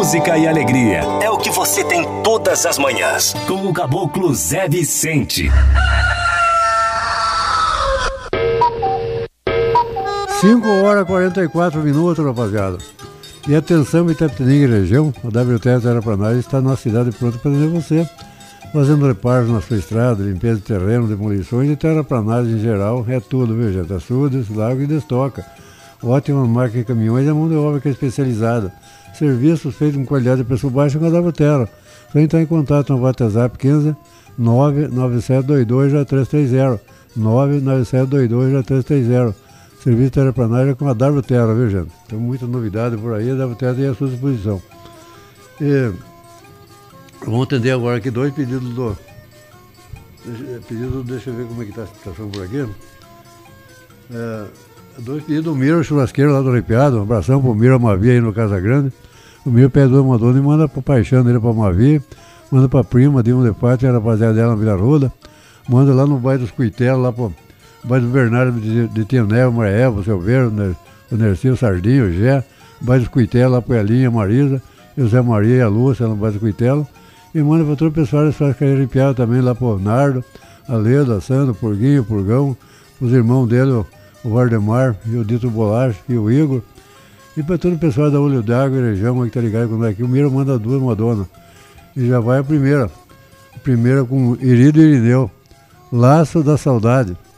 música e alegria. É o que você tem todas as manhãs. Com o Caboclo Zé Vicente. 5h44, rapaziada. E atenção, Itapetininga e região, a WTS Terraplanagem está na cidade pronta para atender você, fazendo reparos na sua estrada, limpeza de terreno, demolições e terraplanagem em geral. É tudo, viu, gente? Açudes, lago e destoca. Ótima marca de caminhões e a mão de obra que é especializada. Serviços feitos com qualidade de preço baixo com a WTS. Só entrar em contato no WhatsApp 15 99722-330. 99722-330. Serviço de terraplanagem com a WTS, viu, gente? Tem muita novidade por aí, a WTS tem à sua disposição. E vamos atender agora aqui dois pedidos do... Deixa eu ver como é que está a situação por aqui. Dois pedidos do Miro, churrasqueiro lá do Arrepiado. Um abração pro Miro Amavi aí no Casa Grande. O Miro pede uma dona e manda pro paixão dele pra Amavi. Manda pra prima de um de parte, a rapaziada dela na Vila Ruda. Manda lá no bairro dos Cuitelos, lá pro bairro do Bernardo de Tionel, Maria, o Seu Verde, o Nercio, o Sardinho, o Gé. Bairro dos Cuitelos, lá pro Elinha, a Marisa, o Zé Maria e a Lúcia, lá no bairro dos Cuitelos. E manda pra todo o pessoal das churrascarias Arrepiado também, lá pro Nardo, a Leda, a Sandra, o Purguinho, o Purgão, os irmãos dele, o Vardemar e o Dito Bolacha e o Igor. E para todo o pessoal da Olho d'Água e região que tá ligado com nós aqui, o Miro manda duas Madonna. E já vai a primeira. A primeira com Irido e Irineu. Laço da Saudade.